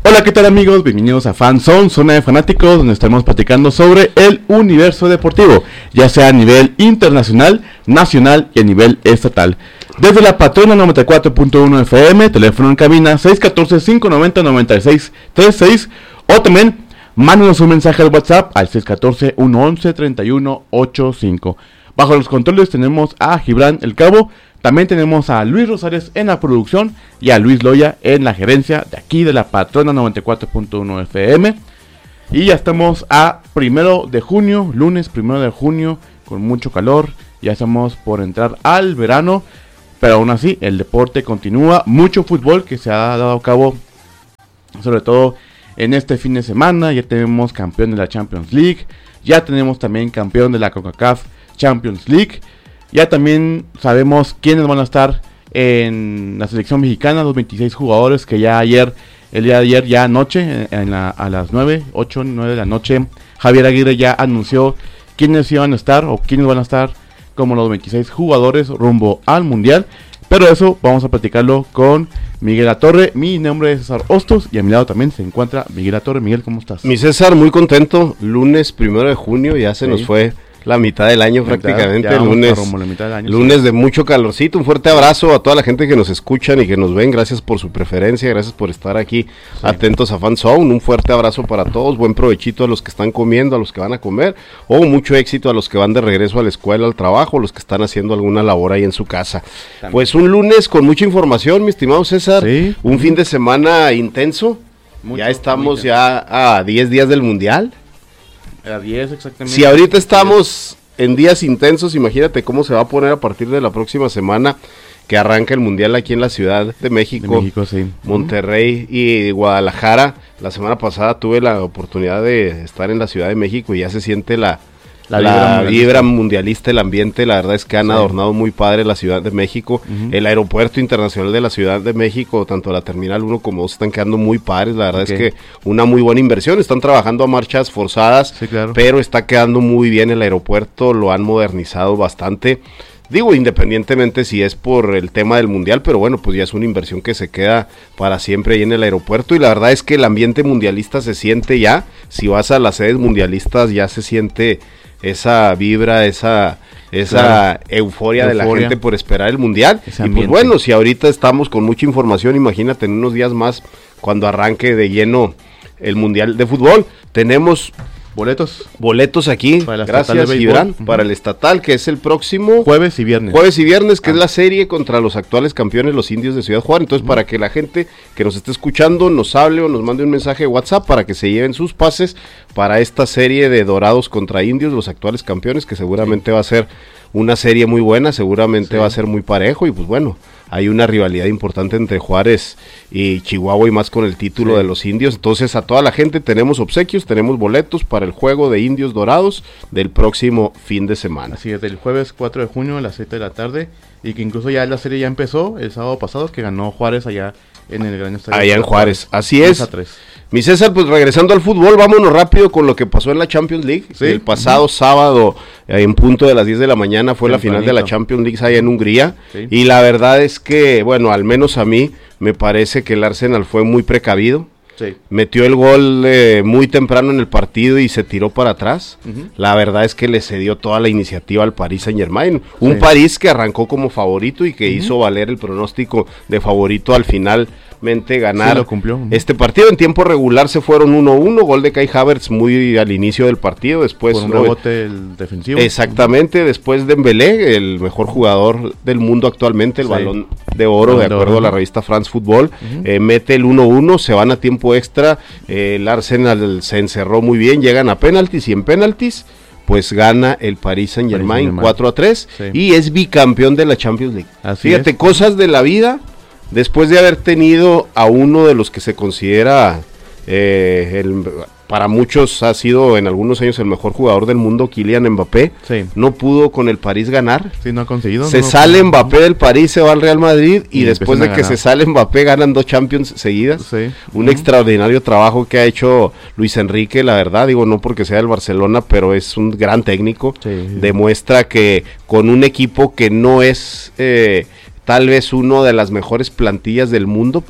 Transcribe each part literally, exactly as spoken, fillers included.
Hola, ¿qué tal amigos? Bienvenidos a Fanzone, zona de fanáticos, donde estaremos platicando sobre el universo deportivo, ya sea a nivel internacional, nacional y a nivel estatal. Desde la Patrona noventa y cuatro punto uno F M, teléfono en cabina seis uno cuatro, cinco nueve cero, nueve seis tres seis, o también mándenos un mensaje al WhatsApp al seis uno cuatro, uno uno, tres uno ocho cinco. Bajo los controles tenemos a Gibran El Cabo. También tenemos a Luis Rosales en la producción y a Luis Loya en la gerencia de aquí de la Patrona noventa y cuatro punto uno F M. Y ya estamos a primero de junio, lunes primero de junio, con mucho calor. Ya estamos por entrar al verano, pero aún así el deporte continúa. Mucho fútbol que se ha dado a cabo, sobre todo en este fin de semana. Ya tenemos campeón de la Champions League, ya tenemos también campeón de la CONCACAF Champions League. Ya también sabemos quiénes van a estar en la selección mexicana, los veintiséis jugadores que ya ayer, el día de ayer, ya anoche, en la, a las nueve, ocho, nueve de la noche, Javier Aguirre ya anunció quiénes iban a estar o quiénes van a estar como los veintiséis jugadores rumbo al Mundial. Pero eso vamos a platicarlo con Miguel Latorre. Mi nombre es César Hostos y a mi lado también se encuentra Miguel Latorre. Miguel, ¿cómo estás? Mi César, muy contento. Lunes primero de junio, ya se sí. nos fue la mitad del año prácticamente, ya, lunes, la mitad del año, lunes sí. de mucho calorcito. Un fuerte abrazo a toda la gente que nos escuchan y que nos ven, gracias por su preferencia, gracias por estar aquí sí. atentos a Fanzone. Un fuerte abrazo para todos, buen provechito a los que están comiendo, a los que van a comer, o mucho éxito a los que van de regreso a la escuela, al trabajo, los que están haciendo alguna labor ahí en su casa. También. Pues un lunes con mucha información, mi estimado César, sí. un mm. fin de semana intenso, mucho, ya estamos ya a diez días del Mundial. A diez exactamente. Si ahorita estamos en días intensos, imagínate cómo se va a poner a partir de la próxima semana que arranca el Mundial aquí en la Ciudad de México, de México sí. Monterrey uh-huh. y Guadalajara. La semana pasada tuve la oportunidad de estar en la Ciudad de México y ya se siente la, la, la vibra, mundialista. vibra mundialista, el ambiente. La verdad es que han sí. adornado muy padre la Ciudad de México. Uh-huh. El aeropuerto internacional de la Ciudad de México, tanto la Terminal uno como dos, están quedando muy padres. La verdad okay. es que una muy buena inversión. Están trabajando a marchas forzadas, sí, claro. pero está quedando muy bien el aeropuerto. Lo han modernizado bastante. Digo, independientemente si es por el tema del Mundial, pero bueno, pues ya es una inversión que se queda para siempre ahí en el aeropuerto. Y la verdad es que el ambiente mundialista se siente ya. Si vas a las sedes mundialistas ya se siente esa vibra, esa esa claro. euforia, euforia de la gente por esperar el Mundial. Y pues bueno, si ahorita estamos con mucha información, imagínate en unos días más cuando arranque de lleno el Mundial de Fútbol. Tenemos boletos boletos aquí, para gracias Gibran, uh-huh. para el estatal, que es el próximo jueves y viernes. Jueves y viernes, que ah. es la serie contra los actuales campeones, los Indios de Ciudad Juárez. Entonces, uh-huh. para que la gente que nos esté escuchando nos hable o nos mande un mensaje de WhatsApp para que se lleven sus pases para esta serie de Dorados contra Indios, los actuales campeones, que seguramente sí. va a ser una serie muy buena, seguramente sí. va a ser muy parejo. Y pues bueno, hay una rivalidad importante entre Juárez y Chihuahua, y más con el título sí. de los Indios. Entonces a toda la gente tenemos obsequios, tenemos boletos para el juego de Indios Dorados del próximo fin de semana. Así es, del jueves cuatro de junio a las siete de la tarde, y que incluso ya la serie ya empezó el sábado pasado, que ganó Juárez allá en el Gran Estadio. Allá en Juárez, así es. Mi César, pues regresando al fútbol, vámonos rápido con lo que pasó en la Champions League. ¿Sí? El pasado uh-huh. sábado, eh, en punto de las diez de la mañana, fue la final de la Champions League allá en Hungría. Sí. Y la verdad es que, bueno, al menos a mí, me parece que el Arsenal fue muy precavido. Sí. Metió el gol eh, muy temprano en el partido y se tiró para atrás. Uh-huh. La verdad es que le cedió toda la iniciativa al Paris Saint-Germain. Un sí. París que arrancó como favorito y que uh-huh. hizo valer el pronóstico de favorito al final. Ganar sí, lo cumplió. Uh-huh. este partido. En tiempo regular se fueron uno uno, gol de Kai Havertz muy al inicio del partido, después por un rebote el defensivo. Exactamente, uh-huh. después Dembélé, el mejor jugador del mundo actualmente, el sí. balón de oro, balón de acuerdo de oro. a la revista France Football, uh-huh. eh, mete el uno uno, se van a tiempo extra, eh, el Arsenal se encerró muy bien, llegan a penaltis y en penaltis pues gana el Paris Saint-Germain cuatro a tres sí. y es bicampeón de la Champions League. Así Fíjate, es. cosas de la vida. Después de haber tenido a uno de los que se considera, eh, el, para muchos ha sido en algunos años el mejor jugador del mundo, Kylian Mbappé, sí. no pudo con el París ganar. Sí, no ha conseguido. Se no, sale no, Mbappé no. del París, se va al Real Madrid y, y después de que se sale Mbappé ganan dos Champions seguidas. Sí. Un uh-huh. extraordinario trabajo que ha hecho Luis Enrique, la verdad, digo no porque sea del Barcelona, pero es un gran técnico. Sí, sí. Demuestra que con un equipo que no es... Eh, tal vez uno de las mejores plantillas del mundo, pero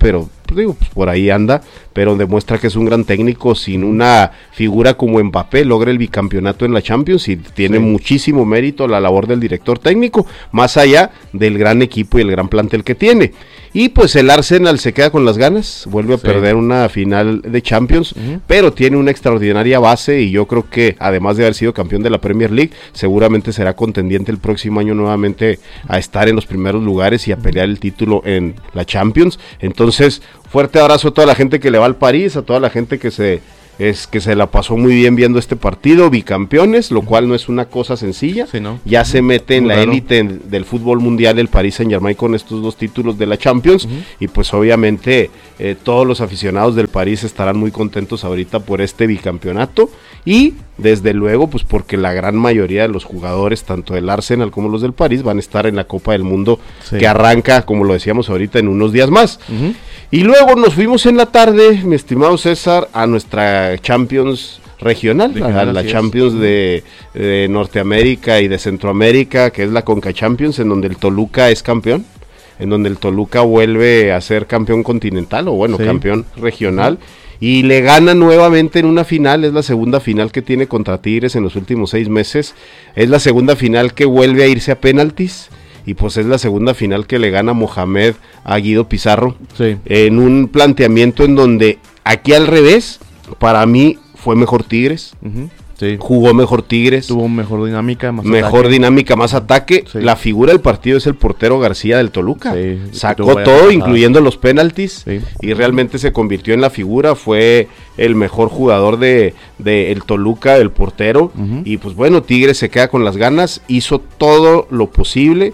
pues digo, pues por ahí anda, pero demuestra que es un gran técnico. Sin una figura como Mbappé logra el bicampeonato en la Champions y tiene sí. muchísimo mérito la labor del director técnico, más allá del gran equipo y el gran plantel que tiene. Y pues el Arsenal se queda con las ganas, vuelve a sí. perder una final de Champions, uh-huh. pero tiene una extraordinaria base y yo creo que además de haber sido campeón de la Premier League, seguramente será contendiente el próximo año nuevamente a estar en los primeros lugares y a pelear el título en la Champions. Entonces, fuerte abrazo a toda la gente que le va al París, a toda la gente que se... es que se la pasó muy bien viendo este partido, bicampeones, lo cual no es una cosa sencilla, sí, ¿no? ya se mete en muy la élite del fútbol mundial el Paris Saint-Germain con estos dos títulos de la Champions, uh-huh. y pues obviamente eh, todos los aficionados del París estarán muy contentos ahorita por este bicampeonato, y desde luego pues porque la gran mayoría de los jugadores, tanto del Arsenal como los del París, van a estar en la Copa del Mundo, sí. que arranca, como lo decíamos ahorita, en unos días más. Uh-huh. Y luego nos fuimos en la tarde, mi estimado César, a nuestra Champions regional, regional a la Champions de, de Norteamérica y de Centroamérica, que es la Conca Champions, en donde el Toluca es campeón, en donde el Toluca vuelve a ser campeón continental, o bueno, sí. campeón regional, sí. y le gana nuevamente en una final. Es la segunda final que tiene contra Tigres en los últimos seis meses, es la segunda final que vuelve a irse a penaltis, y pues es la segunda final que le gana Mohamed a Guido Pizarro, sí. en un planteamiento en donde aquí al revés, para mí fue mejor Tigres, uh-huh. sí. jugó mejor Tigres, tuvo mejor dinámica, más mejor ataque. dinámica, más ataque, sí. la figura del partido es el portero García del Toluca, sí. sacó todo, incluyendo los penaltis, sí. y realmente se convirtió en la figura, fue el mejor jugador de, de el Toluca, el portero, uh-huh. y pues bueno, Tigres se queda con las ganas, hizo todo lo posible.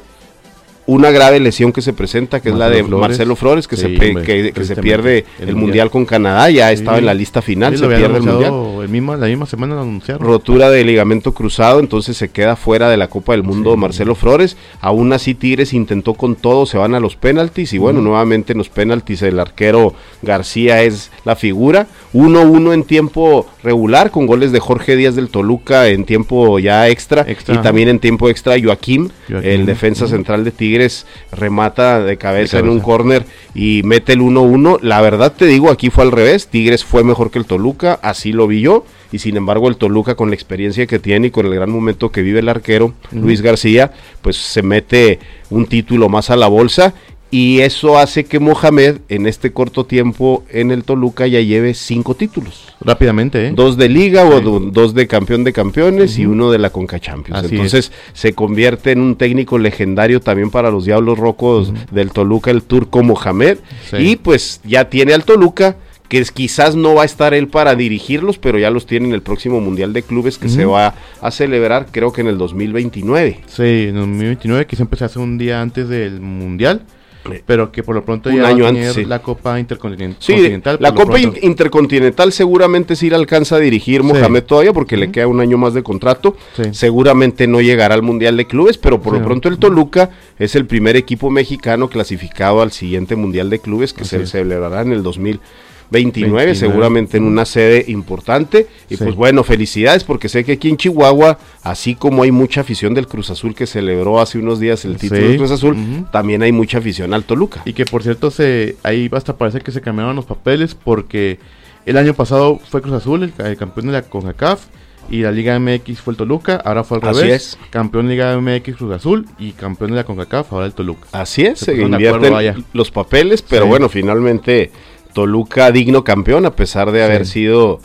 Una grave lesión que se presenta, que Marcelo es la de Flores. Marcelo Flores, que, sí, se, pe- hombre, que, que se pierde el, el mundial. mundial con Canadá, ya sí. estaba en la lista final, sí, se pierde el mundial. El mismo, la misma semana lo anunciaron. Rotura de ligamento cruzado, entonces se queda fuera de la Copa del Mundo sí. Marcelo Flores. Aún así Tigres intentó con todo, se van a los penaltis y bueno, uh-huh. nuevamente en los penaltis el arquero García es la figura. uno uno en tiempo regular, con goles de Jorge Díaz del Toluca en tiempo ya extra, extra. y también en tiempo extra Joaquín, Joaquín. el defensa uh-huh. central de Tigres. Remata de cabeza, de cabeza en un córner y mete el uno uno. La verdad te digo, aquí fue al revés, Tigres fue mejor que el Toluca, así lo vi yo, y sin embargo el Toluca, con la experiencia que tiene y con el gran momento que vive el arquero uh-huh. Luis García, pues se mete un título más a la bolsa, y eso hace que Mohamed en este corto tiempo en el Toluca ya lleve cinco títulos. Rápidamente, ¿eh? Dos de Liga, sí. o do, dos de campeón de campeones, uh-huh. y uno de la Conca Champions. Así Entonces es. se convierte en un técnico legendario también para los Diablos Rojos uh-huh. del Toluca, el turco Mohamed, sí. y pues ya tiene al Toluca, que es, quizás no va a estar él para dirigirlos, pero ya los tiene en el próximo Mundial de Clubes que uh-huh. se va a celebrar, creo que en el dos mil veintinueve. Sí, en el dos mil veintinueve, que siempre se hace un día antes del Mundial, pero que por lo pronto un ya año va a tener antes, sí. la Copa Intercontinental. Sí, la Copa pronto. Intercontinental seguramente sí le alcanza a dirigir Mohamed sí. todavía, porque uh-huh. le queda un año más de contrato, sí. seguramente no llegará al Mundial de Clubes, pero por sí. lo pronto el Toluca es el primer equipo mexicano clasificado al siguiente Mundial de Clubes, que Así se es. celebrará en el dos mil veintinueve, veintinueve, seguramente en una sede importante, y sí. pues bueno, felicidades, porque sé que aquí en Chihuahua, así como hay mucha afición del Cruz Azul que celebró hace unos días el título sí. del Cruz Azul, uh-huh. también hay mucha afición al Toluca. Y que por cierto, se ahí hasta parece que se cambiaron los papeles, porque el año pasado fue Cruz Azul el, el campeón de la CONCACAF, y la Liga M X fue el Toluca, ahora fue al Así revés, es. campeón de Liga M X Cruz Azul, y campeón de la CONCACAF, ahora el Toluca. Así es, se, se invierten los papeles, pero sí. bueno, finalmente Toluca digno campeón, a pesar de haber sí. sido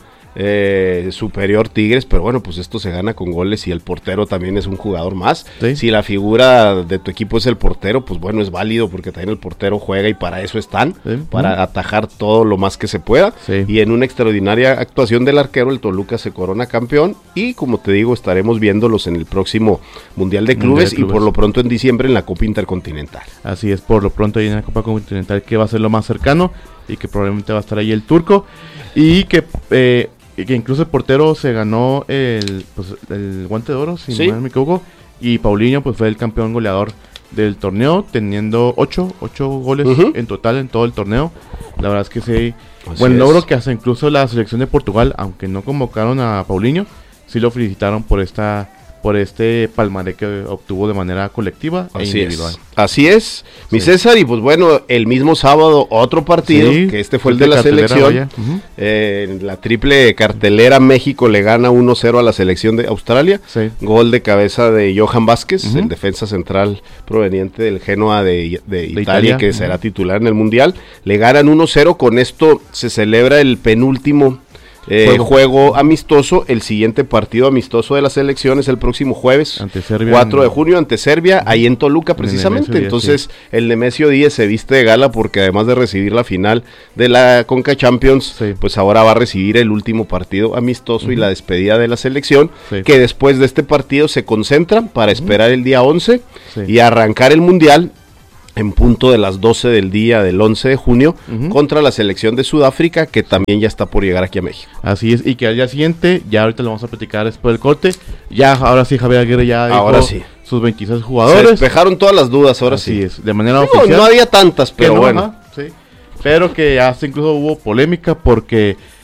eh, superior Tigres, pero bueno, pues esto se gana con goles, y el portero también es un jugador más. Sí. Si la figura de tu equipo es el portero, pues bueno, es válido, porque también el portero juega y para eso están, sí. para uh-huh. atajar todo lo más que se pueda, sí. y en una extraordinaria actuación del arquero, el Toluca se corona campeón, y como te digo, estaremos viéndolos en el próximo Mundial de Clubes, Mundial de Clubes. y por lo pronto en diciembre en la Copa Intercontinental. Así es, por lo pronto ahí en la Copa Continental, que va a ser lo más cercano, y que probablemente va a estar ahí el turco, y que eh, que incluso el portero se ganó el pues, el guante de oro, si ¿Sí? no me equivoco, y Paulinho pues fue el campeón goleador del torneo, teniendo ocho, ocho goles uh-huh. en total en todo el torneo. La verdad es que sí, Así buen es. logro que hace incluso la selección de Portugal, aunque no convocaron a Paulinho, sí lo felicitaron por esta por este palmarés que obtuvo de manera colectiva e Así individual. Es. Así es, mi sí. César, y pues bueno, el mismo sábado otro partido, sí, que este fue el de la selección, uh-huh. eh, en la triple cartelera México le gana uno cero a la selección de Australia, sí. Gol de cabeza de Johan Vázquez, uh-huh. el defensa central proveniente del Genoa de, de, de Italia, Italia, que uh-huh. será titular en el Mundial, le ganan uno cero, con esto se celebra el penúltimo Eh, juego. juego amistoso. El siguiente partido amistoso de la selección es el próximo jueves, ante Serbia, cuatro de junio, ante Serbia, ahí en Toluca precisamente. En Entonces Díaz, sí. el Nemesio Díez se viste de gala porque además de recibir la final de la Conca Champions, sí. pues ahora va a recibir el último partido amistoso uh-huh. y la despedida de la selección, sí. que después de este partido se concentran para esperar uh-huh. el día once sí. y arrancar el Mundial en punto de las doce del día del once de junio, uh-huh. contra la selección de Sudáfrica, que también ya está por llegar aquí a México. Así es, y que al día siguiente, ya ahorita lo vamos a platicar después del corte, ya ahora sí Javier Aguirre ya dijo ahora sí. sus veintiséis jugadores. Se despejaron todas las dudas, ahora Así sí. es, de manera no, oficial. No había tantas, pero no, bueno. Ajá, sí. Pero que hasta incluso hubo polémica porque